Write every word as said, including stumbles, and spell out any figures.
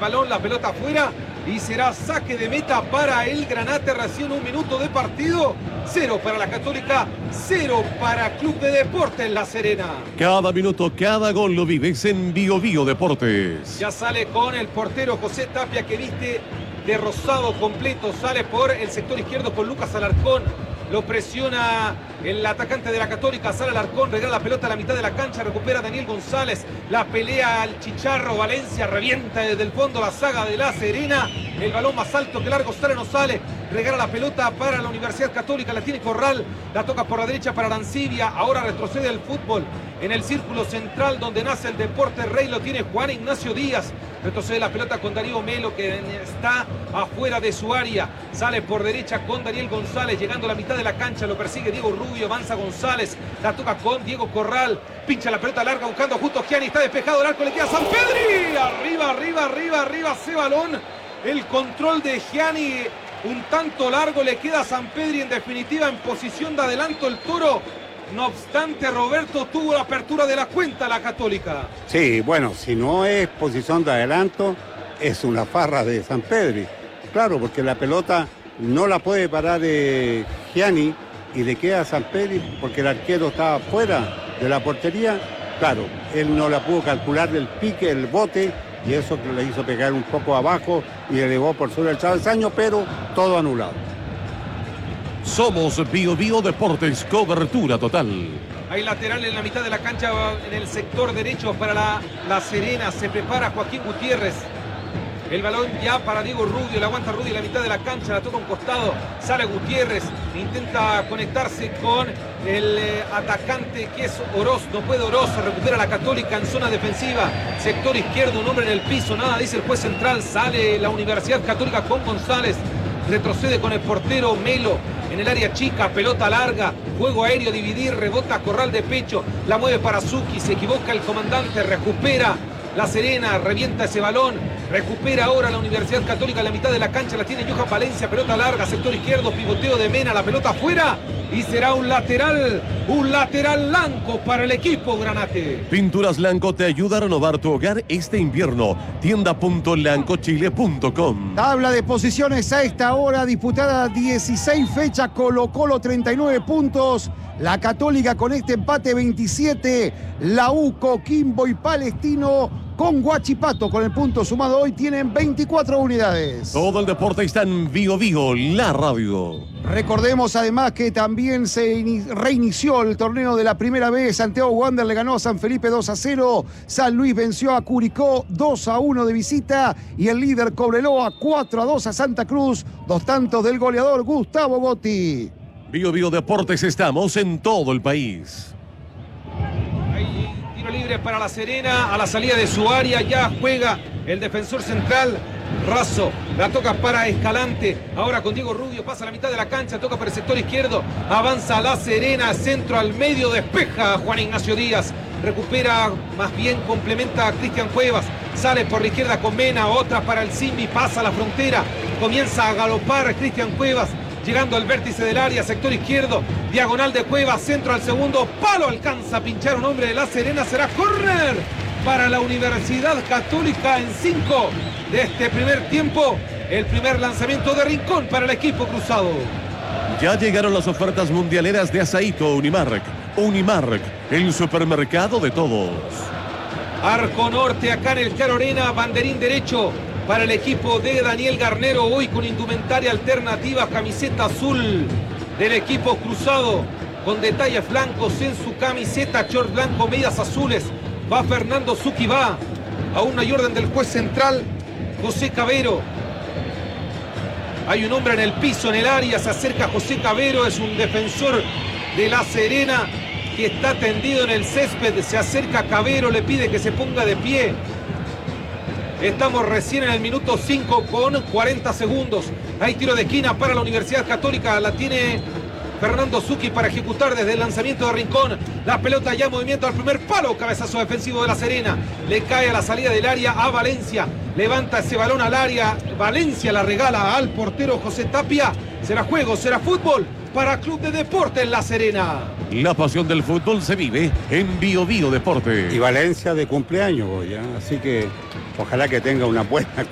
balón, la pelota afuera y será saque de meta para el Granate. Recién un minuto de partido. Cero para la Católica, cero para Club de Deportes La Serena. Cada minuto, cada gol lo vives en Bio Bio Deportes. Ya sale con el portero José Tapia, que viste de rosado completo. Sale por el sector izquierdo con Lucas Alarcón. Lo presiona el atacante de la Católica, sale Alarcón, regala la pelota a la mitad de la cancha, recupera Daniel González, la pelea al Chicharro, Valencia revienta desde el fondo la saga de La Serena, el balón más alto que largo, sale no sale, regala la pelota para la Universidad Católica, la tiene Corral, la toca por la derecha para Arancibia, ahora retrocede el fútbol en el círculo central donde nace el deporte rey, lo tiene Juan Ignacio Díaz, retrocede la pelota con Darío Melo que está afuera de su área, sale por derecha con Daniel González, llegando a la mitad de la cancha, lo persigue Diego Rubio, avanza González, la toca con Diego Corral, pincha la pelota larga buscando justo a Gianni, está despejado el arco, le queda San Pedri, arriba, arriba, arriba, arriba, ese balón, el control de Gianni, un tanto largo, le queda a San Pedri, en definitiva en posición de adelanto el Toro. No obstante, Roberto, tuvo la apertura de la cuenta la Católica. Sí, bueno, si no es posición de adelanto, es una farra de San Pedri. Claro, porque la pelota no la puede parar eh, Gianni y le queda a San Pedri porque el arquero estaba fuera de la portería. Claro, él no la pudo calcular del pique, el bote, y eso le hizo pegar un poco abajo y elevó por sobre el travesaño, pero todo anulado. Somos Bio Bio Deportes, cobertura total. Hay lateral en la mitad de la cancha, en el sector derecho para la, la Serena. Se prepara Joaquín Gutiérrez. El balón ya para Diego Rubio, la aguanta Rubio en la mitad de la cancha, la toca un costado, sale Gutiérrez, intenta conectarse con el eh, atacante que es Oroz, no puede Oroz, recupera la Católica en zona defensiva, sector izquierdo, un hombre en el piso, nada, dice el juez central, sale la Universidad Católica con González, retrocede con el portero Melo, en el área chica, pelota larga, juego aéreo, dividir, rebota Corral de pecho, la mueve para Zucchi, se equivoca el comandante, recupera La Serena, revienta ese balón, recupera ahora la Universidad Católica en la mitad de la cancha, la tiene Johan Valencia, pelota larga, sector izquierdo, pivoteo de Mena, la pelota afuera y será un lateral, un lateral Lanco para el equipo Granate. Pinturas Lanco te ayuda a renovar tu hogar este invierno. tienda punto lanco chile punto com. Tabla de posiciones a esta hora, disputada dieciséis fechas, Colo Colo treinta y nueve puntos, la Católica con este empate veintisiete, la U, Coquimbo y Palestino con Huachipato con el punto sumado hoy tienen veinticuatro unidades. Todo el deporte está en Bio Bio, la radio. Recordemos además que también se reinició el torneo de la primera vez. Santiago Wander le ganó a San Felipe dos a cero. San Luis venció a Curicó dos a uno de visita. Y el líder Cobreloa cuatro a dos a Santa Cruz. Dos tantos del goleador Gustavo Gotti. Bio Bio Deportes, estamos en todo el país. Hay tiro libre para La Serena. A la salida de su área ya juega el defensor central. Razo, la toca para Escalante, ahora con Diego Rubio, pasa a la mitad de la cancha, toca por el sector izquierdo, avanza La Serena, centro al medio, despeja Juan Ignacio Díaz, recupera, más bien complementa a Cristian Cuevas, sale por la izquierda con Mena, otra para el Simbi, pasa la frontera, comienza a galopar Cristian Cuevas, llegando al vértice del área, sector izquierdo, diagonal de Cuevas, centro al segundo palo, alcanza a pinchar un hombre de La Serena, será córner para la Universidad Católica en cinco de este primer tiempo, el primer lanzamiento de Rincón para el equipo cruzado. Ya llegaron las ofertas mundialeras de Asaíto Unimark. Unimark, el supermercado de todos. Arco norte acá en el Caro Arena, banderín derecho para el equipo de Daniel Garnero, hoy con indumentaria alternativa, camiseta azul del equipo cruzado, con detalles blancos en su camiseta, short blanco, medias azules. Va Fernando Zucchi, va a una orden del juez central, José Cabero. Hay un hombre en el piso, en el área, se acerca José Cabero, es un defensor de La Serena que está tendido en el césped, se acerca Cabero, le pide que se ponga de pie. Estamos recién en el minuto cinco con cuarenta segundos. Hay tiro de esquina para la Universidad Católica, la tiene Fernando Zucchi para ejecutar desde el lanzamiento de Rincón. La pelota ya en movimiento al primer palo. Cabezazo defensivo de La Serena. Le cae a la salida del área a Valencia. Levanta ese balón al área. Valencia la regala al portero José Tapia. Será juego, será fútbol para Club de Deportes La Serena. La pasión del fútbol se vive en Bio Bio Deportes. Y Valencia de cumpleaños, ya. Así que ojalá que tenga una buena